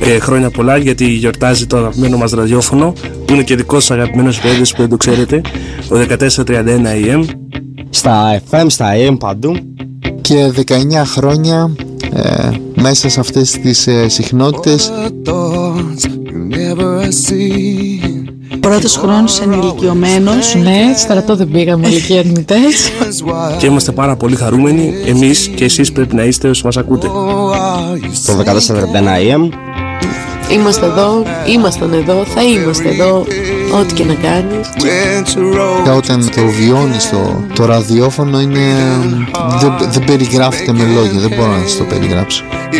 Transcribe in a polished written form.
χρόνια πολλά, γιατί γιορτάζει το αγαπημένο μας ραδιόφωνο, που είναι και δικός σας αγαπημένος παιδί που δεν το ξέρετε, το 1431 AM. Στα FM, στα AM παντού. Και 19 χρόνια μέσα σε αυτές τις συχνότητες. Πρώτος χρόνος ενηλικιωμένος. Ναι, στρατό δεν πήγαμε ηλικία ερμητές. Και είμαστε πάρα πολύ χαρούμενοι. Εμείς και εσείς πρέπει να είστε όσοι μας ακούτε. Το 1431 AM. Είμαστε εδώ, ήμασταν εδώ, θα είμαστε εδώ, ό,τι και να κάνεις. Και όταν το βιώνεις το ραδιόφωνο είναι, δεν περιγράφεται με λόγια, δεν μπορώ να σας το περιγράψω.